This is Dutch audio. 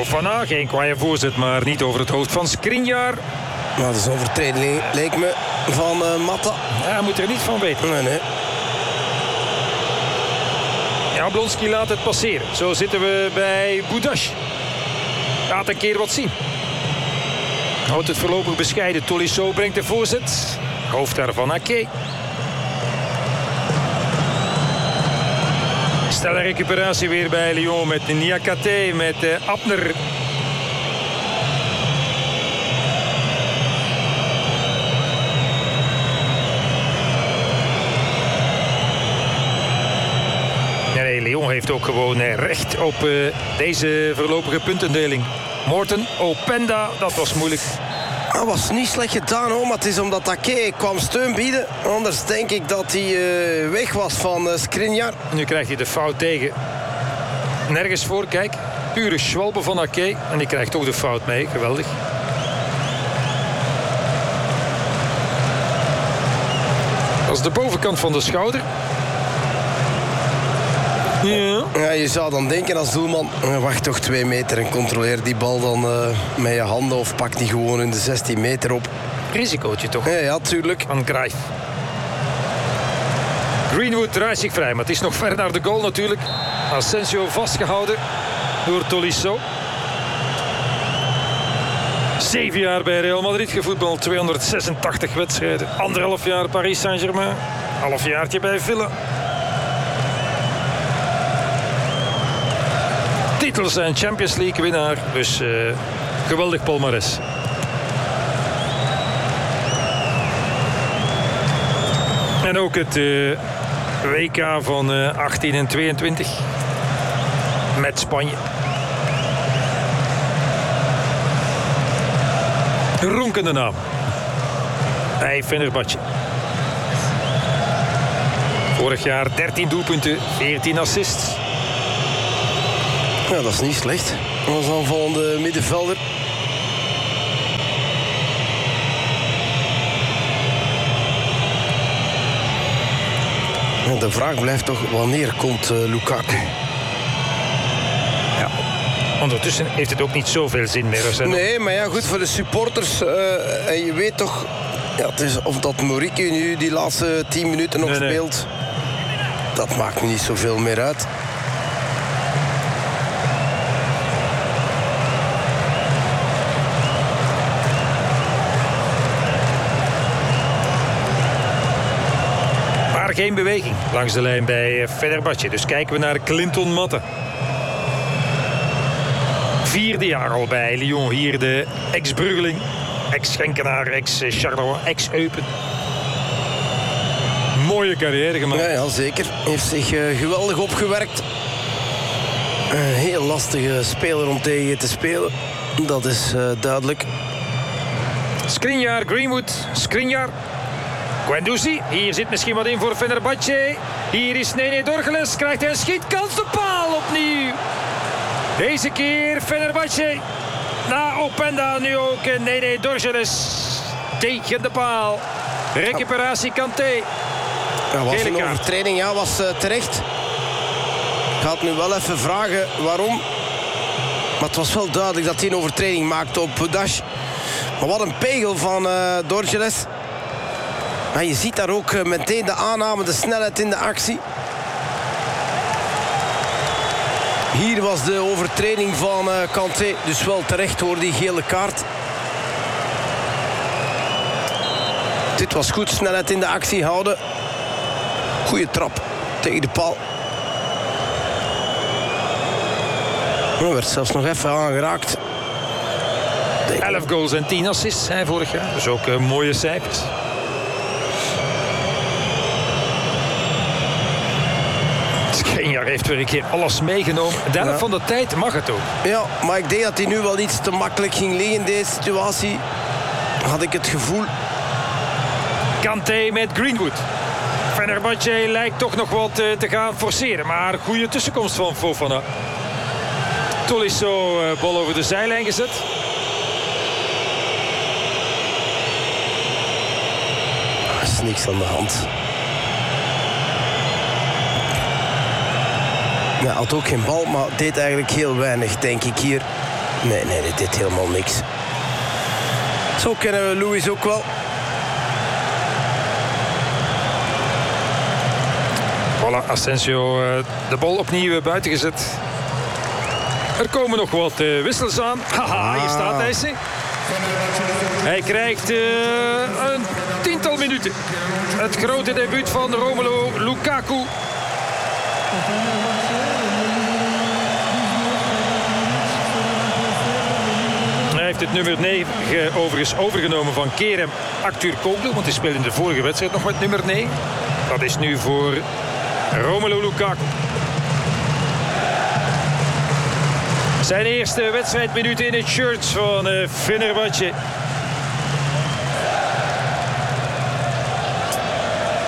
Fofana, geen kwaaie voorzet, maar niet over het hoofd van Skriniar. Nou, dat is een overtreding, leek me, van Mata. Ja, hij moet er niet van weten. Nee. Jablonski laat het passeren. Zo zitten we bij Budash. Laat een keer wat zien. Houdt het voorlopig bescheiden. Tolisso brengt de voorzet. Hoofd daar van Ake. Snelle recuperatie weer bij Lyon met Niakate, met Abner. Nee, Lyon heeft ook gewoon recht op deze voorlopige puntendeling. Morten, Openda, dat was moeilijk. Dat was niet slecht gedaan hoor, maar het is omdat Ake kwam steun bieden. Anders denk ik dat hij weg was van Skriniar. Nu krijgt hij de fout tegen. Nergens voor, kijk. Pure schwalbe van Ake. En die krijgt ook de fout mee, geweldig. Dat is de bovenkant van de schouder. Ja, je zou dan denken als doelman, wacht toch 2 meter en controleer die bal dan met je handen of pak die gewoon in de 16 meter op. Risicootje toch? Ja, tuurlijk. Van Cruijff. Greenwood draait zich vrij, maar het is nog ver naar de goal natuurlijk. Asensio vastgehouden door Tolisso. 7 jaar bij Real Madrid gevoetbald, 286 wedstrijden. 1,5 jaar Paris Saint-Germain. Halfjaartje bij Villa. Titels en Champions League winnaar. Dus geweldig palmares. En ook het WK van 18 en 22. Met Spanje. Ronkende naam. Bij Fenerbahce. Vorig jaar 13 doelpunten, 14 assists. Ja, dat is niet slecht. Dat is een volgende middenvelder. De vraag blijft toch, wanneer komt Lukaku? Ja. Ondertussen heeft het ook niet zoveel zin meer. Nee, maar ja, goed voor de supporters. En je weet toch, ja, het is of dat Morique nu die laatste 10 minuten nog speelt. Dat maakt me niet zoveel meer uit. Geen beweging langs de lijn bij Fenerbahce. Dus kijken we naar Clinton Matta. 4e jaar al bij Lyon. Hier de ex-Bruggeling, ex-Genkenaar, ex-Charleroi, ex-Eupen. Mooie carrière gemaakt. Ja, zeker. Heeft zich geweldig opgewerkt. Een heel lastige speler om tegen te spelen. Dat is duidelijk. Skriniar, Greenwood, Skriniar. Guendouzi, hier zit misschien wat in voor Fenerbahce. Hier is Nene Dorgeles, krijgt hij een schietkans, de paal opnieuw. Deze keer Fenerbahce. Na Openda nu ook Nene Dorgeles. Tegen de paal. Recuperatie Kanté. Ja, was een overtreding, ja, was terecht. Ik ga het nu wel even vragen waarom. Maar het was wel duidelijk dat hij een overtreding maakte op Budash. Maar wat een pegel van Dorgeles. Maar je ziet daar ook meteen de aanname, de snelheid in de actie. Hier was de overtreding van Kanté, dus wel terecht hoor, die gele kaart. Dit was goed, snelheid in de actie houden. Goeie trap tegen de paal. Hij werd zelfs nog even aangeraakt. 11 goals en 10 assists hij vorig jaar, dus ook mooie cijfers. Skriniar heeft weer een keer alles meegenomen. De helft van de tijd mag het ook. Ja, maar ik denk dat hij nu wel iets te makkelijk ging liggen in deze situatie. Had ik het gevoel. Kanté met Greenwood. Fenerbahce lijkt toch nog wat te gaan forceren. Maar goede tussenkomst van Fofana. Tolisso bal over de zijlijn gezet. Er is niks aan de hand. Hij had ook geen bal, maar deed eigenlijk heel weinig, denk ik hier. Nee, dit deed helemaal niks. Zo kennen we Luiz ook wel. Voilà, Asensio de bal opnieuw buiten gezet. Er komen nog wat wissels aan. Haha, hier staat hij. Hij krijgt een tiental minuten. Het grote debuut van Romelu Lukaku. Hij heeft het nummer 9 overigens overgenomen van Kerem Aktürkoğlu. Want hij speelde in de vorige wedstrijd nog met nummer 9. Dat is nu voor Romelu Lukaku. Zijn eerste wedstrijdminuten in het shirt van Fenerbahçe.